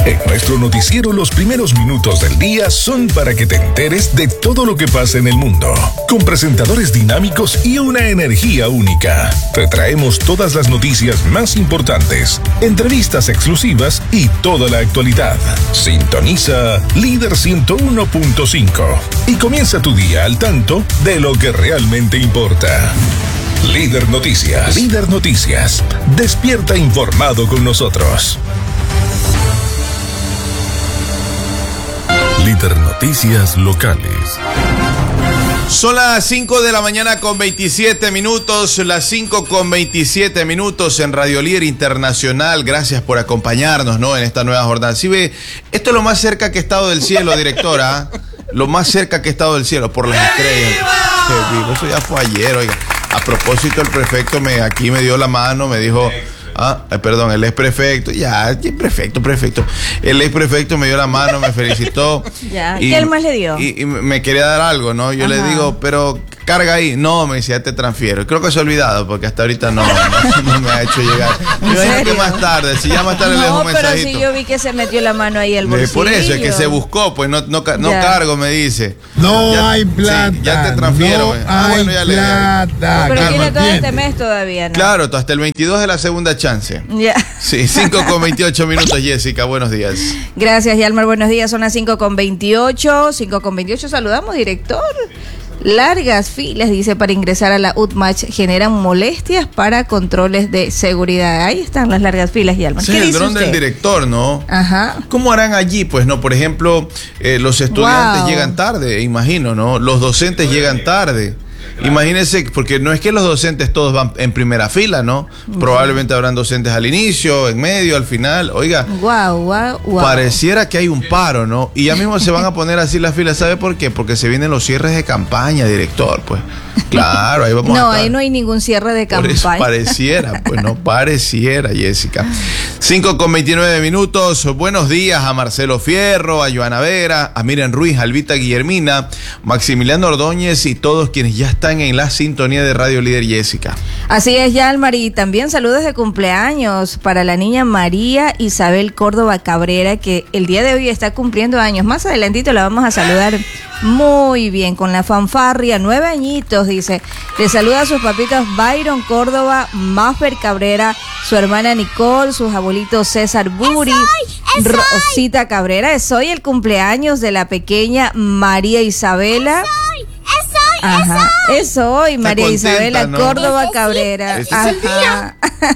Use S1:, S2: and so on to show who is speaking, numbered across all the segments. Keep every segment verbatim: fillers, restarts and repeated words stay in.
S1: En nuestro noticiero, los primeros minutos del día son para que te enteres de todo lo que pasa en el mundo. Con presentadores dinámicos y una energía única. Te traemos todas las noticias más importantes, entrevistas exclusivas y toda la actualidad. Sintoniza Líder ciento uno punto cinco y comienza tu día al tanto de lo que realmente importa. Líder Noticias. Líder Noticias. Despierta informado con nosotros. Líder Noticias locales.
S2: Son las cinco de la mañana con veintisiete minutos, las cinco con veintisiete minutos en Radio Líder Internacional. Gracias por acompañarnos, ¿no?, en esta nueva jornada. Si ve, esto es lo más cerca que he estado del cielo, directora. Lo más cerca que he estado del cielo, por las estrellas. Qué vivo, eso ya fue ayer, oiga. A propósito, el prefecto me aquí me dio la mano, me dijo... Ah, perdón, el ex prefecto, ya, prefecto, prefecto. El ex prefecto me dio la mano, me felicitó.
S3: Ya, y, ¿qué él más le dio?
S2: Y, y me quería dar algo, ¿no? Yo Ajá. le digo, pero carga ahí. No, me decía, te transfiero. Creo que se ha olvidado, porque hasta ahorita no, no, no me ha hecho llegar. Me imagino que más tarde, si ya más tarde no, le dejo un mensajito.
S3: No, pero si yo vi que se metió la mano ahí al bolsillo.
S2: Por eso, es que se buscó, pues no, no, no cargo, me dice.
S4: No ya, hay plata.
S2: Sí, ya te transfiero.
S4: No
S2: ah,
S4: hay
S2: bueno, ya
S4: plata.
S3: Le... Pero tiene todo este mes todavía, ¿no?
S2: Claro, hasta el veintidós de la segunda chance.
S3: Ya.
S2: Sí, cinco con veintiocho minutos, Jessica, buenos días.
S3: Gracias, Yalmar, buenos días, son las cinco con veintiocho, cinco con veintiocho, saludamos, director. Largas filas, dice, para ingresar a la U T M A C generan molestias para controles de seguridad. Ahí están las largas filas, Yalmar.
S2: Sí,
S3: ¿Qué
S2: el
S3: dice
S2: dron
S3: usted?
S2: del director, ¿no?
S3: Ajá.
S2: ¿Cómo harán allí? Pues, no, por ejemplo, eh, los estudiantes
S3: wow.
S2: llegan tarde, imagino, ¿no? Los docentes llegan tarde. Imagínense, porque no es que los docentes todos van en primera fila, ¿no? Uh-huh. Probablemente habrán docentes al inicio, en medio, al final. Oiga,
S3: wow, wow, wow.
S2: pareciera que hay un paro, ¿no? Y ya mismo se van a poner así las filas. ¿Sabe por qué? Porque se vienen los cierres de campaña, director, pues. Claro, ahí vamos
S3: no,
S2: a estar.
S3: ahí no hay ningún cierre de campaña.
S2: Por eso pareciera, pues no pareciera, Jessica. cinco con veintinueve minutos. Buenos días a Marcelo Fierro, a Joana Vera, a Miriam Ruiz, a Albita Guillermina, Maximiliano Ordóñez y todos quienes ya están en la sintonía de Radio Líder, Jessica.
S3: Así es, Yalmar, y también saludos de cumpleaños para la niña María Isabel Córdoba Cabrera, que el día de hoy está cumpliendo años. Más adelantito la vamos a saludar muy bien, con la fanfarria, nueve añitos, dice. Le saluda a sus papitos Byron Córdoba, Maffer Cabrera, su hermana Nicole, sus abuelitos César Buri, es hoy, es Rosita hoy. Cabrera. Es hoy el cumpleaños de la pequeña María Isabela. Es hoy, es hoy. Ajá, es hoy, María contenta, Isabela, ¿no? Córdoba ¿Ese Cabrera.
S2: ¿Ese es el día?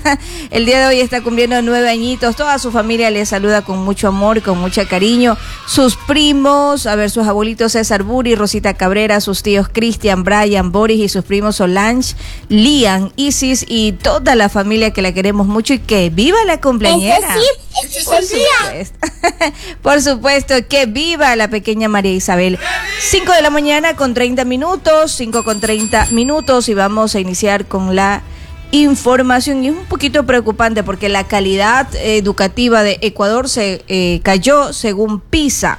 S3: El día de hoy está cumpliendo nueve añitos. Toda su familia le saluda con mucho amor, con mucho cariño. Sus primos, a ver, sus abuelitos César Buri, Rosita Cabrera, sus tíos Cristian, Brian, Boris y sus primos Solange, Lian, Isis y toda la familia que la queremos mucho y que viva la cumpleañera.
S5: Ese sí, ese es el día.
S3: Por supuesto, que viva la pequeña María Isabel. cinco de la mañana con treinta minutos, cinco con treinta minutos y vamos a iniciar con la información. Y es un poquito preocupante porque la calidad educativa de Ecuador se eh, cayó según PISA.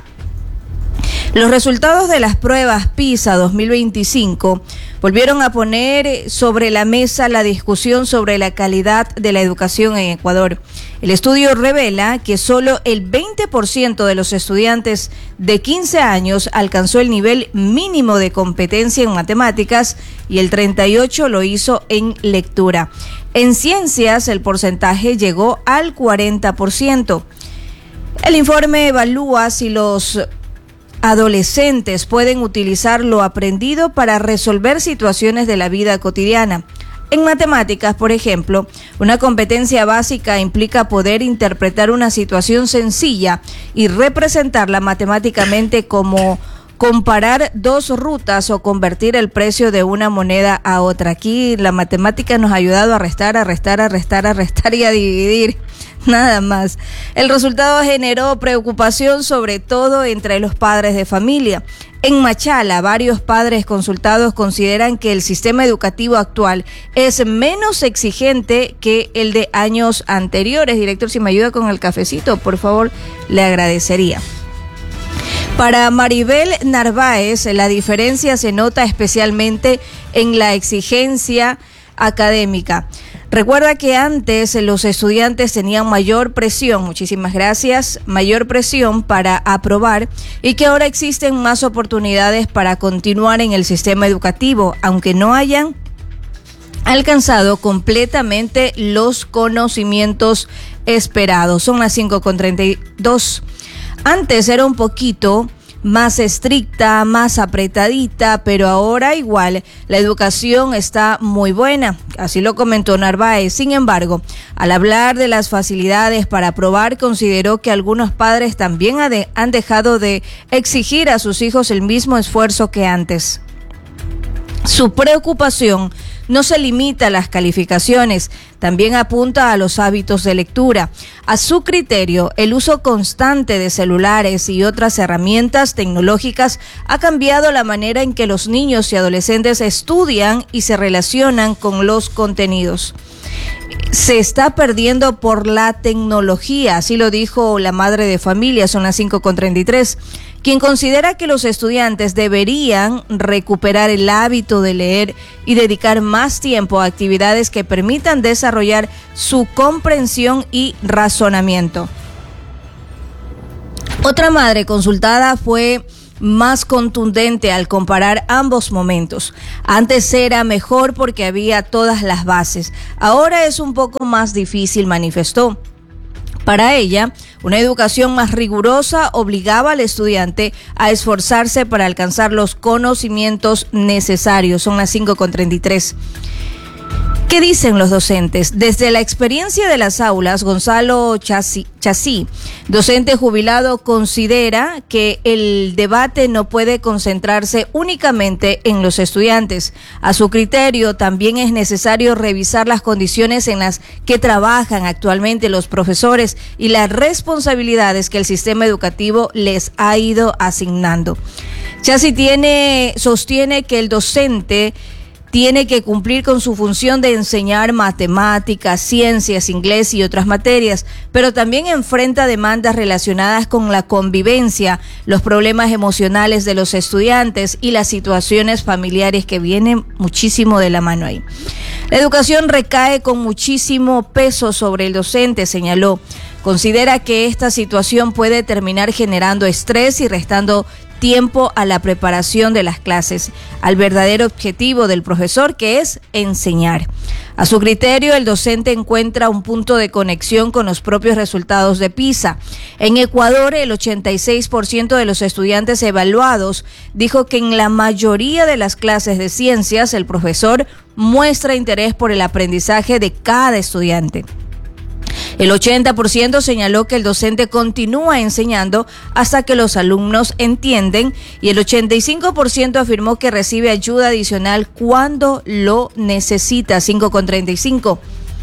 S3: Los resultados de las pruebas PISA dos mil veinticinco volvieron a poner sobre la mesa la discusión sobre la calidad de la educación en Ecuador. El estudio revela que solo el veinte por ciento de los estudiantes de quince años alcanzó el nivel mínimo de competencia en matemáticas y el treinta y ocho por ciento lo hizo en lectura. En ciencias, el porcentaje llegó al cuarenta por ciento. El informe evalúa si los adolescentes pueden utilizar lo aprendido para resolver situaciones de la vida cotidiana. En matemáticas, por ejemplo, una competencia básica implica poder interpretar una situación sencilla y representarla matemáticamente, como comparar dos rutas o convertir el precio de una moneda a otra. Aquí la matemática nos ha ayudado a restar, a restar, a restar, a restar y a dividir. Nada más. El resultado generó preocupación, sobre todo entre los padres de familia. En Machala, varios padres consultados consideran que el sistema educativo actual es menos exigente que el de años anteriores. Director, si me ayuda con el cafecito, por favor, le agradecería. Para Maribel Narváez, la diferencia se nota especialmente en la exigencia académica. Recuerda que antes los estudiantes tenían mayor presión, muchísimas gracias, mayor presión para aprobar y que ahora existen más oportunidades para continuar en el sistema educativo, aunque no hayan alcanzado completamente los conocimientos esperados. Son las cinco con treinta y dos. Antes era un poquito más estricta, más apretadita, pero ahora igual la educación está muy buena, así lo comentó Narváez. Sin embargo, al hablar de las facilidades para aprobar, consideró que algunos padres también han dejado de exigir a sus hijos el mismo esfuerzo que antes. Su preocupación no se limita a las calificaciones, también apunta a los hábitos de lectura. A su criterio, el uso constante de celulares y otras herramientas tecnológicas ha cambiado la manera en que los niños y adolescentes estudian y se relacionan con los contenidos. Se está perdiendo por la tecnología, así lo dijo la madre de familia, son las cinco con treinta y tres, quien considera que los estudiantes deberían recuperar el hábito de leer y dedicar más tiempo a actividades que permitan desarrollar su comprensión y razonamiento. Otra madre consultada fue más contundente al comparar ambos momentos. Antes era mejor porque había todas las bases. Ahora es un poco más difícil, manifestó. Para ella, una educación más rigurosa obligaba al estudiante a esforzarse para alcanzar los conocimientos necesarios. Son las cinco con treinta y tres. ¿Qué dicen los docentes? Desde la experiencia de las aulas, Gonzalo Chasí, docente jubilado, considera que el debate no puede concentrarse únicamente en los estudiantes. A su criterio, también es necesario revisar las condiciones en las que trabajan actualmente los profesores y las responsabilidades que el sistema educativo les ha ido asignando. Chasí tiene, sostiene que el docente tiene que cumplir con su función de enseñar matemáticas, ciencias, inglés y otras materias, pero también enfrenta demandas relacionadas con la convivencia, los problemas emocionales de los estudiantes y las situaciones familiares que vienen muchísimo de la mano ahí. La educación recae con muchísimo peso sobre el docente, señaló. Considera que esta situación puede terminar generando estrés y restando tiempo a la preparación de las clases, al verdadero objetivo del profesor, que es enseñar. A su criterio, el docente encuentra un punto de conexión con los propios resultados de PISA. En Ecuador, el ochenta y seis por ciento de los estudiantes evaluados dijo que en la mayoría de las clases de ciencias el profesor muestra interés por el aprendizaje de cada estudiante. El ochenta por ciento señaló que el docente continúa enseñando hasta que los alumnos entienden y el ochenta y cinco por ciento afirmó que recibe ayuda adicional cuando lo necesita. cinco con treinta y cinco.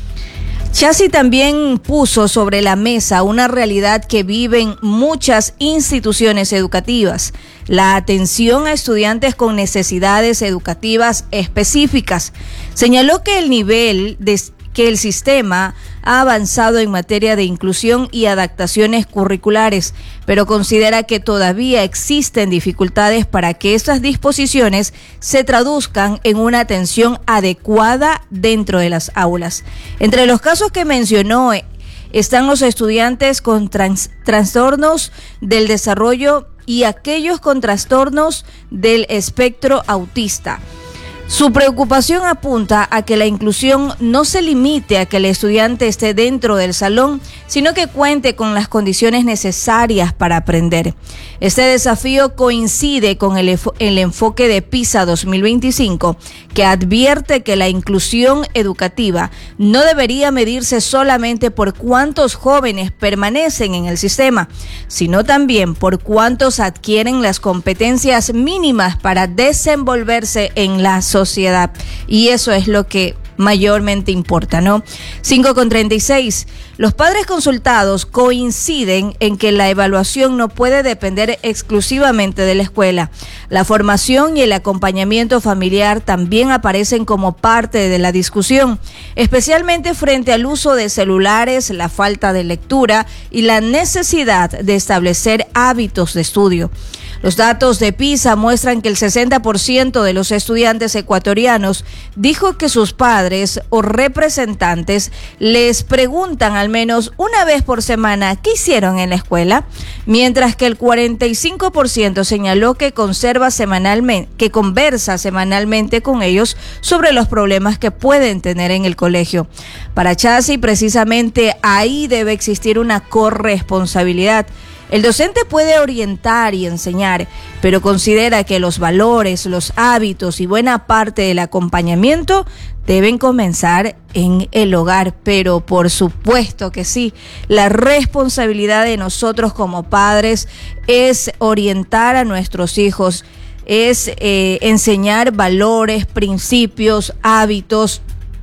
S3: Chasí también puso sobre la mesa una realidad que viven muchas instituciones educativas: la atención a estudiantes con necesidades educativas específicas. Señaló que el nivel de que el sistema ha avanzado en materia de inclusión y adaptaciones curriculares, pero considera que todavía existen dificultades para que estas disposiciones se traduzcan en una atención adecuada dentro de las aulas. Entre los casos que mencionó están los estudiantes con trans- trastornos del desarrollo y aquellos con trastornos del espectro autista. Su preocupación apunta a que la inclusión no se limite a que el estudiante esté dentro del salón, sino que cuente con las condiciones necesarias para aprender. Este desafío coincide con el, el enfoque de PISA dos mil veinticinco, que advierte que la inclusión educativa no debería medirse solamente por cuántos jóvenes permanecen en el sistema, sino también por cuántos adquieren las competencias mínimas para desenvolverse en la sociedad. Y eso es lo que mayormente importa, ¿no? cinco con treinta y seis. Los padres consultados coinciden en que la evaluación no puede depender exclusivamente de la escuela. La formación y el acompañamiento familiar también aparecen como parte de la discusión, especialmente frente al uso de celulares, la falta de lectura y la necesidad de establecer hábitos de estudio. Los datos de PISA muestran que el sesenta por ciento de los estudiantes ecuatorianos dijo que sus padres o representantes les preguntan al menos una vez por semana qué hicieron en la escuela, mientras que el cuarenta y cinco por ciento señaló que conserva semanalmente, que conversa semanalmente con ellos sobre los problemas que pueden tener en el colegio. Para Chassi, precisamente ahí debe existir una corresponsabilidad. El docente puede orientar y enseñar, pero considera que los valores, los hábitos y buena parte del acompañamiento deben comenzar en el hogar. Pero por supuesto que sí, la responsabilidad de nosotros como padres es orientar a nuestros hijos, es eh, enseñar valores, principios, hábitos.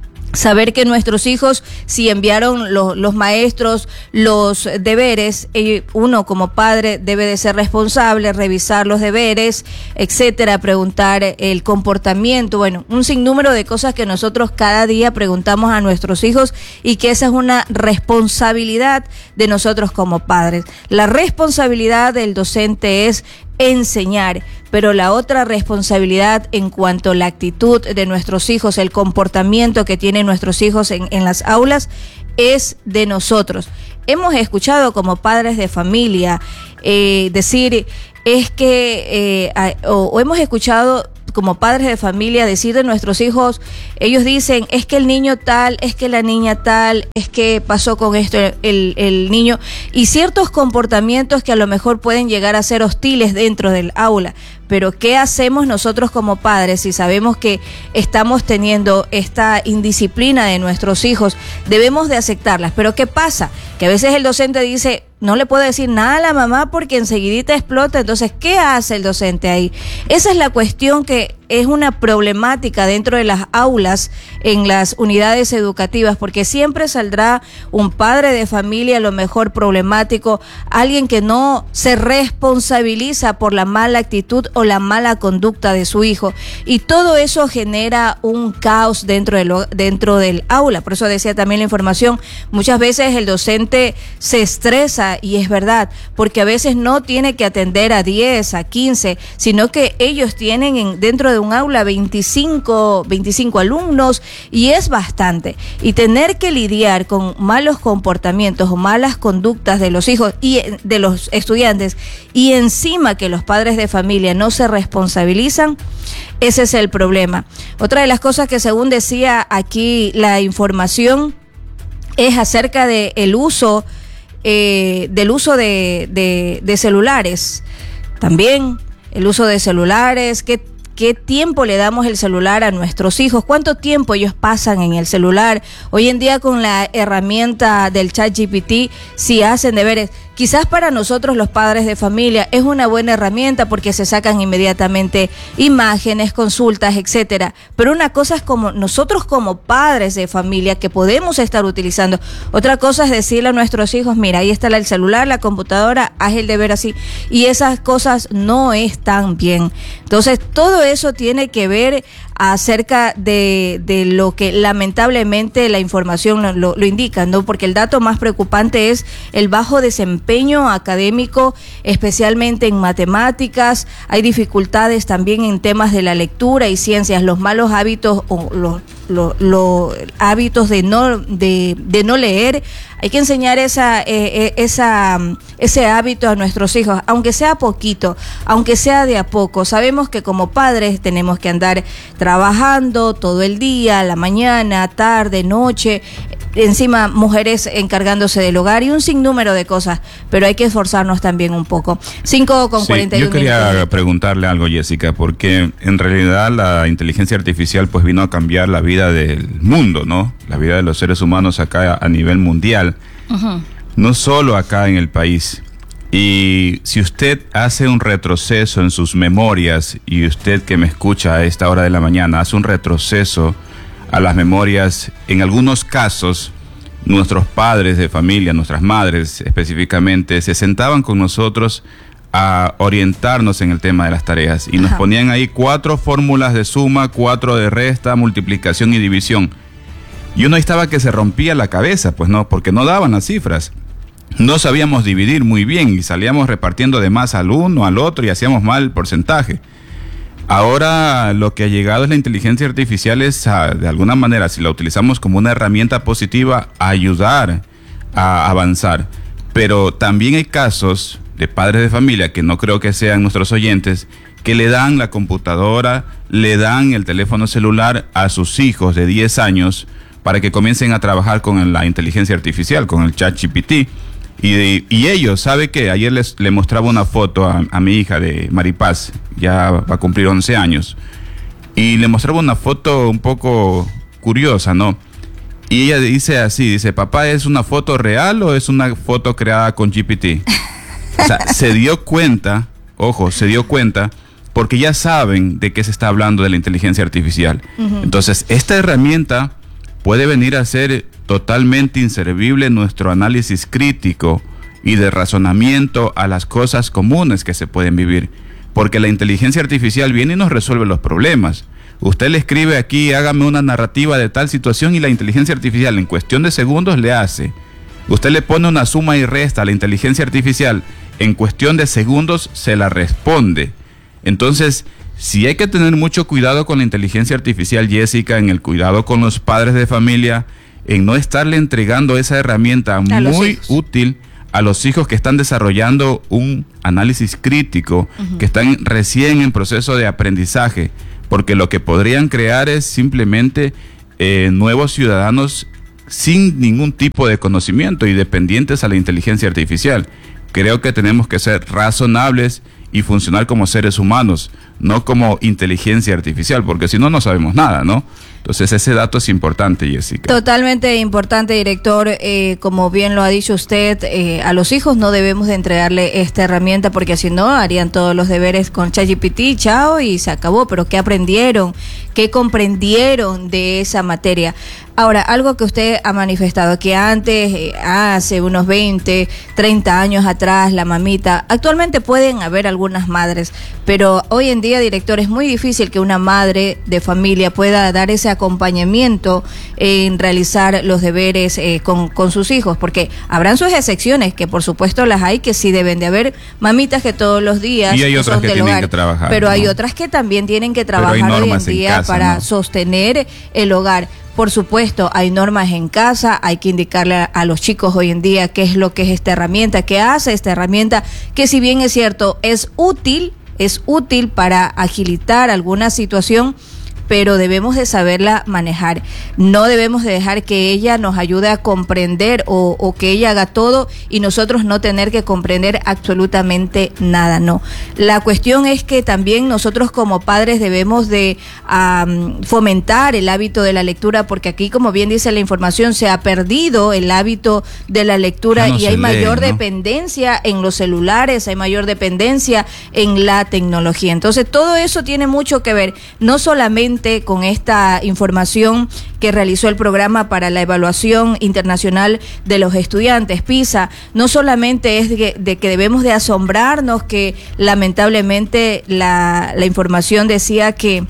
S3: Saber que nuestros hijos, si enviaron lo, los maestros los deberes, uno como padre debe de ser responsable, revisar los deberes, etcétera, preguntar el comportamiento, bueno, un sinnúmero de cosas que nosotros cada día preguntamos a nuestros hijos y que esa es una responsabilidad de nosotros como padres. La responsabilidad del docente es enseñar, pero la otra responsabilidad en cuanto a la actitud de nuestros hijos, el comportamiento que tienen nuestros hijos en, en las aulas, es de nosotros. Hemos escuchado como padres de familia eh, decir, es que, eh, o, o hemos escuchado como padres de familia decir de nuestros hijos, ellos dicen, es que el niño tal, es que la niña tal, es que pasó con esto el, el niño, y ciertos comportamientos que a lo mejor pueden llegar a ser hostiles dentro del aula. Pero ¿qué hacemos nosotros como padres si sabemos que estamos teniendo esta indisciplina de nuestros hijos? Debemos de aceptarlas. Pero ¿qué pasa? Que a veces el docente dice, no le puedo decir nada a la mamá porque enseguidita explota. Entonces, ¿qué hace el docente ahí? Esa es la cuestión que es una problemática dentro de las aulas, en las unidades educativas, porque siempre saldrá un padre de familia a lo mejor problemático, alguien que no se responsabiliza por la mala actitud o la mala conducta de su hijo, y todo eso genera un caos dentro de lo, dentro del aula. Por eso decía también la información, muchas veces el docente se estresa, y es verdad, porque a veces no tiene que atender a diez, a quince, sino que ellos tienen en, dentro de un aula veinticinco, veinticinco alumnos, y es bastante. Y tener que lidiar con malos comportamientos o malas conductas de los hijos y de los estudiantes, y encima que los padres de familia no se responsabilizan, ese es el problema. Otra de las cosas que, según decía aquí la información, es acerca de el uso eh, del uso de, de, de celulares. También el uso de celulares, que ¿qué tiempo le damos el celular a nuestros hijos? ¿Cuánto tiempo ellos pasan en el celular? Hoy en día con la herramienta del ChatGPT, si hacen deberes, quizás para nosotros los padres de familia es una buena herramienta porque se sacan inmediatamente imágenes, consultas, etcétera. Pero una cosa es como nosotros como padres de familia que podemos estar utilizando. Otra cosa es decirle a nuestros hijos, mira, ahí está el celular, la computadora, haz el deber así. Y esas cosas no están bien. Entonces, todo eso tiene que ver acerca de, de lo que lamentablemente la información lo, lo, lo indica, ¿no? Porque el dato más preocupante es el bajo desempeño académico, especialmente en matemáticas. Hay dificultades también en temas de la lectura y ciencias, los malos hábitos o los Los lo, hábitos de no de, de no leer. Hay que enseñar esa, eh, esa ese hábito a nuestros hijos, aunque sea poquito, aunque sea de a poco. Sabemos que como padres tenemos que andar trabajando todo el día, la mañana, tarde, noche, encima mujeres encargándose del hogar y un sinnúmero de cosas, pero hay que esforzarnos también un poco. cinco con cuarenta y uno
S4: minutos. Yo quería
S3: minutos.
S4: preguntarle algo, Jessica, porque en realidad la inteligencia artificial pues vino a cambiar la vida del mundo, ¿no? La vida de los seres humanos acá a nivel mundial, uh-huh. No solo acá en el país. Y si usted hace un retroceso en sus memorias, y usted que me escucha a esta hora de la mañana hace un retroceso a las memorias, en algunos casos nuestros padres de familia, nuestras madres específicamente, se sentaban con nosotros a orientarnos en el tema de las tareas y nos Ajá. ponían ahí cuatro fórmulas de suma, cuatro de resta, multiplicación y división. Y uno estaba que se rompía la cabeza, pues no, porque no daban las cifras. No sabíamos dividir muy bien y salíamos repartiendo de más al uno, al otro y hacíamos mal el porcentaje. Ahora lo que ha llegado es la inteligencia artificial, es a, de alguna manera, si la utilizamos como una herramienta positiva, a ayudar a avanzar. Pero también hay casos de padres de familia, que no creo que sean nuestros oyentes, que le dan la computadora, le dan el teléfono celular a sus hijos de diez años para que comiencen a trabajar con la inteligencia artificial, con el ChatGPT. Y, y ellos, ¿sabe qué? Ayer les, le mostraba una foto a, a mi hija de Maripaz, ya va a cumplir once años, y le mostraba una foto un poco curiosa, ¿no? Y ella dice así, dice, papá, ¿es una foto real o es una foto creada con G P T? O sea, se dio cuenta, ojo, se dio cuenta, porque ya saben de qué se está hablando de la inteligencia artificial. Uh-huh. Entonces, esta herramienta puede venir a ser totalmente inservible en nuestro análisis crítico y de razonamiento a las cosas comunes que se pueden vivir, porque la inteligencia artificial viene y nos resuelve los problemas. Usted le escribe aquí, hágame una narrativa de tal situación, y la inteligencia artificial en cuestión de segundos le hace. Usted le pone una suma y resta a la inteligencia artificial, en cuestión de segundos se la responde. Entonces, sí hay que tener mucho cuidado con la inteligencia artificial, Jessica, en el cuidado con los padres de familia, en no estarle entregando esa herramienta a muy útil a los hijos que están desarrollando un análisis crítico, uh-huh. que están recién en proceso de aprendizaje, porque lo que podrían crear es simplemente eh, nuevos ciudadanos sin ningún tipo de conocimiento y dependientes a la inteligencia artificial. Creo que tenemos que ser razonables y funcionar como seres humanos, no como inteligencia artificial, porque si no, no sabemos nada, ¿no? Entonces ese dato es importante, Jessica.
S3: Totalmente importante, director. Eh, como bien lo ha dicho usted, eh, a los hijos no debemos de entregarle esta herramienta, porque si no, harían todos los deberes con ChatGPT, chao, y se acabó. Pero ¿qué aprendieron? ¿Qué comprendieron de esa materia? Ahora, algo que usted ha manifestado, que antes, eh, hace unos veinte, treinta años atrás, la mamita, actualmente pueden haber algunas madres, pero hoy en día, director, es muy difícil que una madre de familia pueda dar ese acompañamiento en realizar los deberes eh, con, con sus hijos, porque habrán sus excepciones, que por supuesto las hay, que sí deben de haber mamitas que todos los días
S4: y hay otras que tienen
S3: hogar,
S4: que trabajar,
S3: pero
S4: ¿no?
S3: Hay otras que también tienen que trabajar hoy en día en casa, para ¿no? sostener el hogar. Por supuesto, hay normas en casa, hay que indicarle a, a los chicos hoy en día qué es lo que es esta herramienta, qué hace esta herramienta, que si bien es cierto, es útil, es útil para agilitar alguna situación, pero debemos de saberla manejar. No debemos de dejar que ella nos ayude a comprender o, o que ella haga todo y nosotros no tener que comprender absolutamente nada, no. La cuestión es que también nosotros como padres debemos de um, fomentar el hábito de la lectura, porque aquí, como bien dice la información, se ha perdido el hábito de la lectura no y hay lee, mayor ¿no? dependencia en los celulares, hay mayor dependencia en la tecnología. Entonces, todo eso tiene mucho que ver, no solamente con esta información que realizó el programa para la evaluación internacional de los estudiantes, PISA, no solamente es de que, de que debemos de asombrarnos que lamentablemente la, la información decía que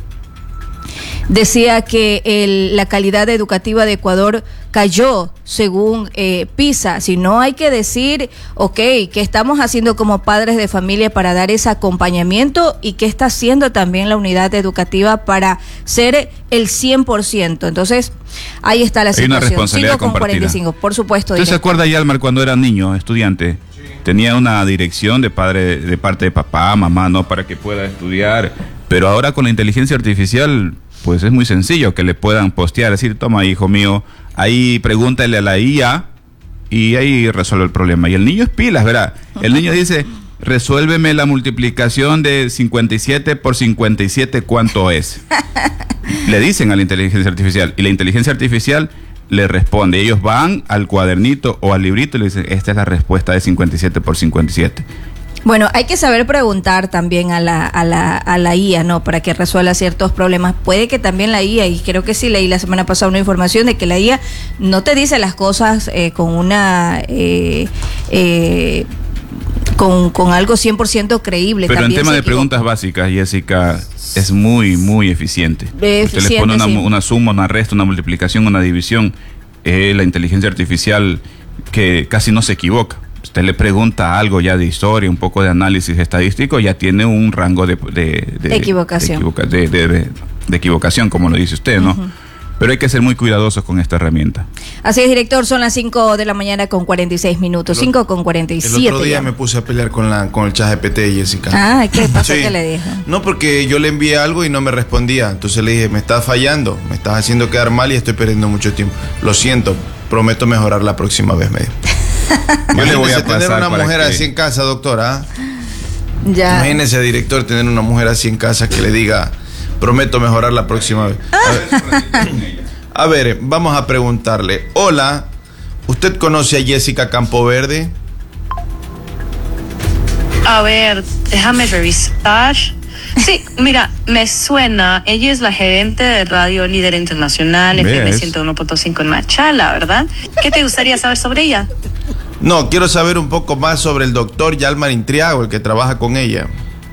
S3: decía que el, la calidad educativa de Ecuador cayó según eh, PISA, sino hay que decir, ok, ¿qué estamos haciendo como padres de familia para dar ese acompañamiento y qué está haciendo también la unidad educativa para ser el cien por ciento? Entonces, ahí está la situación.
S4: Hay una responsabilidad compartida.
S3: cuarenta y cinco, por supuesto.
S4: ¿Usted se acuerda, Yalmar, cuando era niño, estudiante? Sí. Tenía una dirección de padre, de parte de papá, mamá, ¿no? Para que pueda estudiar, pero ahora con la inteligencia artificial, pues es muy sencillo que le puedan postear, decir, toma, hijo mío, ahí pregúntale a la I A y ahí resuelve el problema. Y el niño es pilas, ¿verdad? El niño dice, resuélveme la multiplicación de cincuenta y siete por cincuenta y siete, ¿cuánto es? Le dicen a la inteligencia artificial y la inteligencia artificial le responde. Ellos van al cuadernito o al librito y le dicen, esta es la respuesta de cincuenta y siete por cincuenta y siete.
S3: Bueno, hay que saber preguntar también a la, a la, a la I A, ¿no? Para que resuelva ciertos problemas. Puede que también la I A, y creo que sí leí la semana pasada una información de que la I A no te dice las cosas eh, con una... Eh, eh, Con, con algo cien por ciento creíble.
S4: Pero
S3: también
S4: en tema de
S3: equivoca.
S4: preguntas básicas, Jessica, es muy, muy eficiente.
S3: Eficiente,
S4: Usted le pone una,
S3: sí.
S4: una suma, una resta, una multiplicación, una división. Eh, la inteligencia artificial que casi no se equivoca. Usted le pregunta algo ya de historia, un poco de análisis estadístico, ya tiene un rango de, de, de
S3: equivocación.
S4: De, equivoca, de, de, de, de equivocación, como lo dice usted, ¿no? Uh-huh. Pero hay que ser muy cuidadosos con esta herramienta.
S3: Así es, director, son las cinco de la mañana con cuarenta y seis minutos, cinco con cuarenta y siete.
S2: El otro día
S3: ya.
S2: me puse a pelear con la con el chat G P T, Jessica.
S3: Ah, ¿qué pasó?
S2: Sí.
S3: ¿Qué le dijo?
S2: No, porque yo le envié algo y no me respondía. Entonces le dije, me estás fallando, me estás haciendo quedar mal y estoy perdiendo mucho tiempo. Lo siento, prometo mejorar la próxima vez, me dijo. Yo le voy a tener una mujer que... así en casa, doctora.
S3: Ya.
S2: Imagínese, director, tener una mujer así en casa que le diga, prometo mejorar la próxima vez. A ver, a ver, vamos a preguntarle. Hola, ¿usted conoce a Jessica Campoverde?
S6: A ver, déjame revisar. Sí, mira, me suena. Ella es la gerente de Radio Líder Internacional, F M ciento uno punto cinco en Machala, ¿verdad? ¿Qué te gustaría saber sobre ella?
S2: No, quiero saber un poco más sobre el doctor Yalmar Intriago, el que trabaja con ella.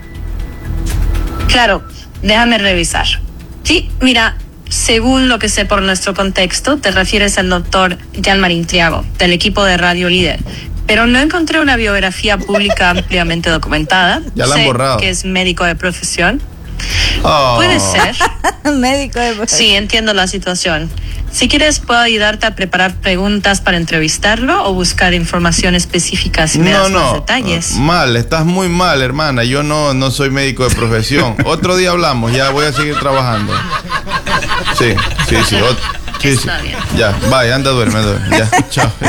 S6: Claro, déjame revisar. Sí, mira, según lo que sé por nuestro contexto, te refieres al doctor Yalmar Intriago, del equipo de Radio Líder. Pero no encontré una biografía pública ampliamente documentada.
S2: Ya la han
S6: sé
S2: borrado.
S6: Que es médico de profesión.
S2: Oh.
S6: Puede ser.
S3: Médico de profesión.
S6: Sí, entiendo la situación. Si quieres, puedo ayudarte a preparar preguntas para entrevistarlo o buscar información específica si me
S2: no,
S6: das
S2: no,
S6: más detalles.
S2: Mal, estás muy mal, hermana. Yo no, no soy médico de profesión. Otro día hablamos, ya voy a seguir trabajando. Sí, sí, sí. Ot- sí, sí.
S6: Está bien.
S2: Ya, vaya, anda, duerme, duerme. Ya, chao.